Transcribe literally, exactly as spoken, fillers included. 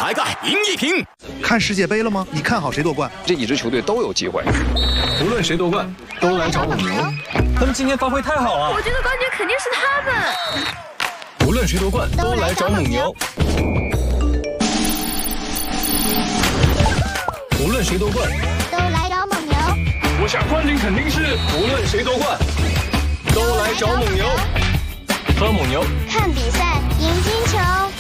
来个赢一瓶。 看世界杯了吗？你看好谁夺冠？ 这几支球队都有机会， 无论谁夺冠，都来找蒙牛。 他们今天发挥太好了， 我觉得冠军肯定是他们。 无论谁夺冠，都来找蒙牛。无论谁夺冠， 都来找蒙牛。 我想冠军肯定是无论谁夺冠，都来找蒙牛。喝蒙牛， 看比赛，赢金球。